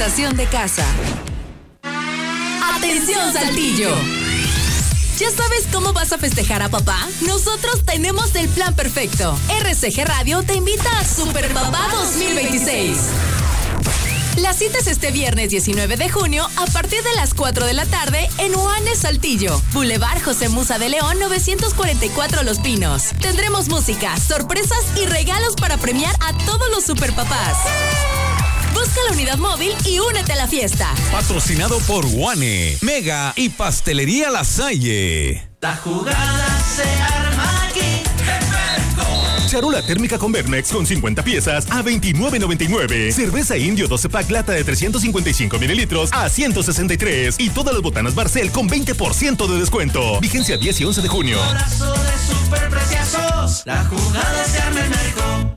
estación de casa. ¡Atención, Saltillo! ¿Ya sabes cómo vas a festejar a papá? Nosotros tenemos el plan perfecto. RCG Radio te invita a Super Papá 2026. La cita es este viernes 19 de junio a partir de las 4 de la tarde en Huanes, Saltillo. Boulevard José Musa de León, 944 Los Pinos. Tendremos música, sorpresas y regalos para premiar a todos los superpapás. Busca la unidad móvil y únete a la fiesta. Patrocinado por Guane, Mega y Pastelería La Salle. La jugada se arma aquí. Charola térmica con Vermex con 50 piezas a $29.99. Cerveza Indio 12 pack lata de 355 mililitros a $163. Y todas las botanas Barcel con 20% de descuento. Vigencia 10 y 11 de junio. Abrazo de superpreciosos. La jugada se arma en México.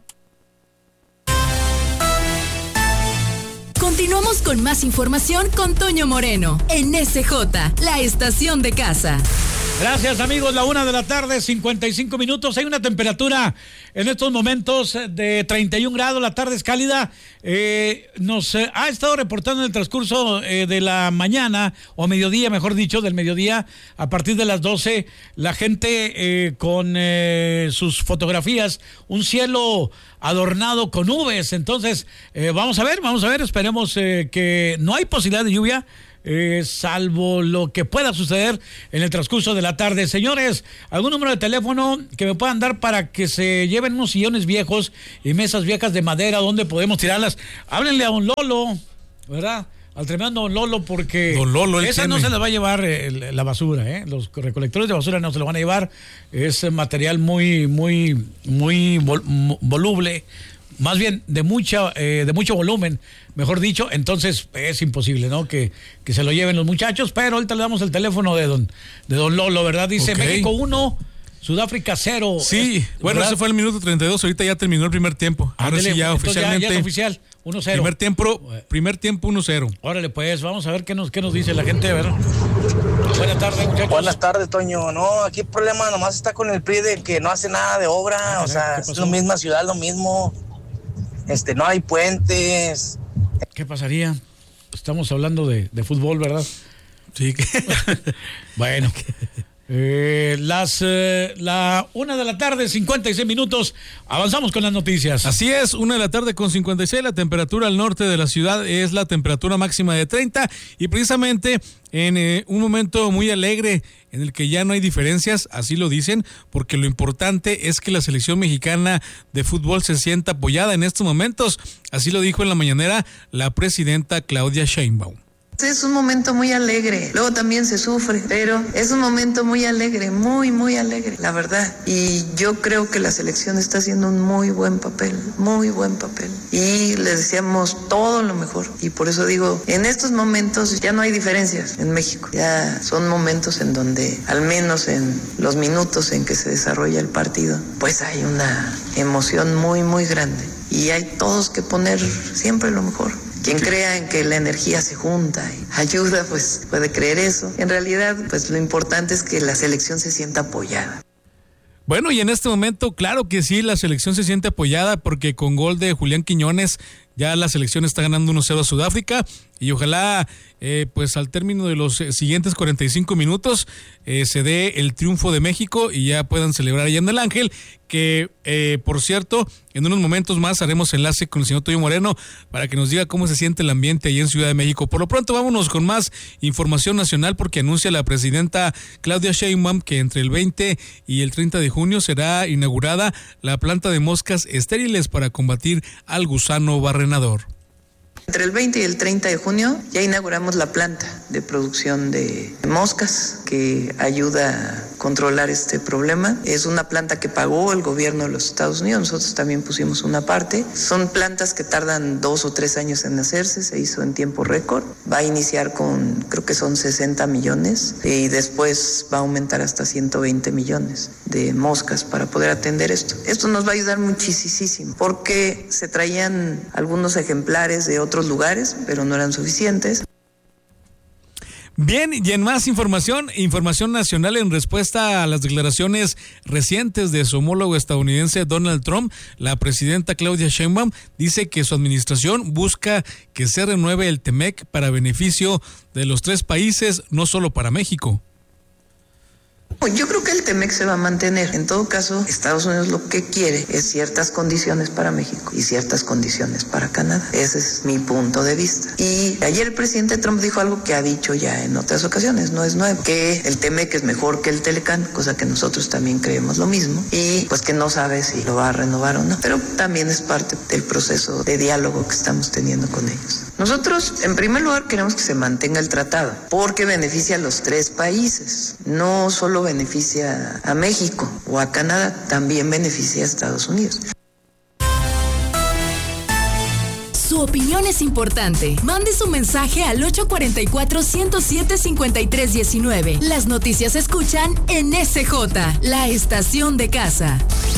Continuamos con más información con Toño Moreno en SJ, la estación de casa. Gracias, amigos. La 1:00 55 Hay una temperatura en estos momentos de 31 grados. La tarde es cálida. Nos ha estado reportando en el transcurso de la mañana, o mediodía, mejor dicho, del mediodía, a partir de las 12, la gente con sus fotografías, un cielo adornado con nubes. Entonces, vamos a ver, esperemos que no hay posibilidad de lluvia. Salvo lo que pueda suceder en el transcurso de la tarde. Señores, ¿algún número de teléfono que me puedan dar para que se lleven unos sillones viejos y mesas viejas de madera donde podemos tirarlas? Háblenle a don Lolo, ¿verdad? Al tremendo don Lolo, porque don Lolo, esa no se la va a llevar la basura, ¿eh? Los recolectores de basura no se lo van a llevar. Es material muy voluble, más bien de mucho volumen, mejor dicho. Entonces es imposible, ¿no? Que se lo lleven los muchachos, pero ahorita le damos el teléfono de don Lolo, ¿verdad? Dice okay. México 1, Sudáfrica 0. Sí, bueno, ese fue el minuto 32, ahorita ya terminó el primer tiempo. Ahora sí ya oficialmente. Ya es oficial, 1-0. Primer tiempo 1-0. Órale, pues, vamos a ver qué nos dice la gente, a ver. Buenas tardes, muchachos. Buenas tardes, Toño. No, aquí el problema nomás está con el PRI de que no hace nada de obra, o sea, es la misma ciudad, lo mismo. No hay puentes. ¿Qué pasaría? Estamos hablando de fútbol, ¿verdad? Sí. Bueno. La 1:56 PM. Avanzamos con las noticias. Así es, 1:56 PM. La temperatura al norte de la ciudad es la temperatura máxima de 30. Y precisamente en un momento muy alegre en el que ya no hay diferencias, así lo dicen, porque lo importante es que la selección mexicana de fútbol se sienta apoyada en estos momentos. Así lo dijo en la mañanera la presidenta Claudia Sheinbaum. Es un momento muy alegre, luego también se sufre, pero es un momento muy alegre, muy alegre, la verdad. Y yo creo que la selección está haciendo un muy buen papel. Y les deseamos todo lo mejor. Y por eso digo, en estos momentos ya no hay diferencias en México. Ya son momentos en donde, al menos en los minutos en que se desarrolla el partido, pues hay una emoción muy grande. Y hay todos que poner siempre lo mejor. Quien crea en que la energía se junta y ayuda, pues puede creer eso. En realidad, pues lo importante es que la selección se sienta apoyada. Bueno, y en este momento, claro que sí, la selección se siente apoyada porque con gol de Julián Quiñones ya la selección está ganando 1-0 a Sudáfrica y ojalá pues al término de los siguientes 45 minutos se dé el triunfo de México y ya puedan celebrar allá en el Ángel, que por cierto, en unos momentos más haremos enlace con el señor Toño Moreno para que nos diga cómo se siente el ambiente allí en Ciudad de México. Por lo pronto vámonos con más información nacional porque anuncia la presidenta Claudia Sheinbaum que entre el 20 y el 30 de junio será inaugurada la planta de moscas estériles para combatir al gusano barrenador. Entre el 20 y el 30 de junio ya inauguramos la planta de producción de moscas que ayuda a controlar este problema. Es una planta que pagó el gobierno de los Estados Unidos, nosotros también pusimos una parte. Son plantas que tardan 2 o 3 años en hacerse, se hizo en tiempo récord. Va a iniciar con, creo que son 60 millones y después va a aumentar hasta 120 millones de moscas para poder atender esto. Esto nos va a ayudar muchísimo porque se traían algunos ejemplares de otros lugares, pero no eran suficientes. Bien, y en más información nacional en respuesta a las declaraciones recientes de su homólogo estadounidense Donald Trump, la presidenta Claudia Sheinbaum dice que su administración busca que se renueve el TEMEC para beneficio de los 3 países, no solo para México. Yo creo que el TEMEC se va a mantener. En todo caso, Estados Unidos lo que quiere es ciertas condiciones para México y ciertas condiciones para Canadá. Ese es mi punto de vista. Y ayer el presidente Trump dijo algo que ha dicho ya en otras ocasiones, no es nuevo, que el TEMEC es mejor que el Telecán, cosa que nosotros también creemos lo mismo, y pues que no sabe si lo va a renovar o no. Pero también es parte del proceso de diálogo que estamos teniendo con ellos. Nosotros, en primer lugar, queremos que se mantenga el tratado, porque beneficia a los 3 países, no solo beneficia a México o a Canadá, también beneficia a Estados Unidos. Su opinión es importante. Mande su mensaje al 844-107-5319. Las noticias se escuchan en SJ, la estación de casa.